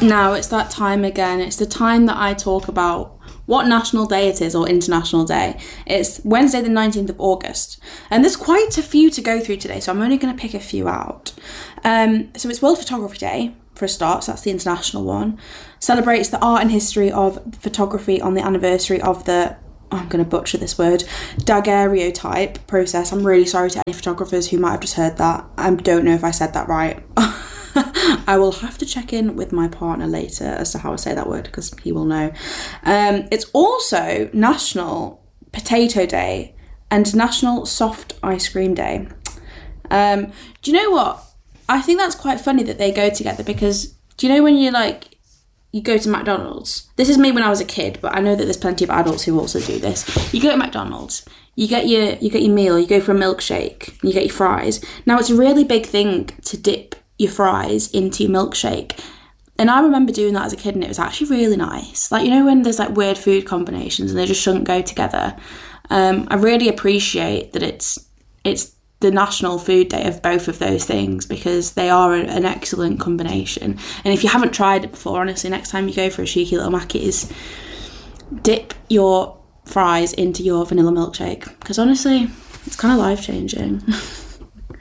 Now it's that time again. It's the time that I talk about what national day it is, or international day. It's Wednesday the 19th of August. And there's quite a few to go through today, so I'm only going to pick a few out. So it's World Photography Day, for a start, so that's the international one. Celebrates the art and history of photography on the anniversary of the, I'm going to butcher this word, daguerreotype process. I'm really sorry to any photographers who might have just heard that. I don't know if I said that right. I will have to check in with my partner later as to how I say that word, because he will know. It's also National Potato Day and National Soft Ice Cream Day. Do you know what? I think that's quite funny that they go together, because do you know when you go to McDonald's? This is me when I was a kid, but I know that there's plenty of adults who also do this. You go to McDonald's, you get your meal, you go for a milkshake, and you get your fries. Now, it's a really big thing to dip your fries into your milkshake, and I remember doing that as a kid, and it was actually really nice. Like, you know when there's like weird food combinations and they just shouldn't go together. I really appreciate that it's the national food day of both of those things, because they are an excellent combination. And if you haven't tried it before, honestly, next time you go for a cheeky little Mackey's, dip your fries into your vanilla milkshake, because honestly, it's kind of life-changing.